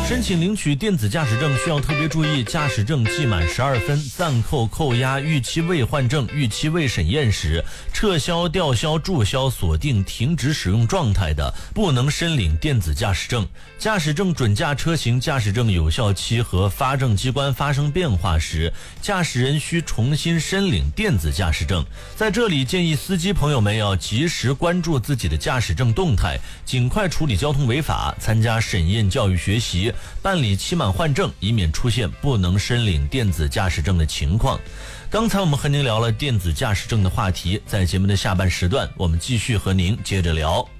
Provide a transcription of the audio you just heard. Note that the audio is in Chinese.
申请领取电子驾驶证需要特别注意，驾驶证记满12分暂扣、扣押、逾期未换证、逾期未审验时，撤销、吊销、注销、锁定、停止使用状态的，不能申领电子驾驶证。驾驶证准驾车型驾驶证有效期和发证机关发生变化时，驾驶人需重新申领电子驾驶证。在这里建议司机朋友们要及时关注自己的驾驶证动态，尽快处理交通违法，参加审验教育学习，办理期满换证，以免出现不能申领电子驾驶证的情况。刚才我们和您聊了电子驾驶证的话题，在节目的下半时段，我们继续和您接着聊。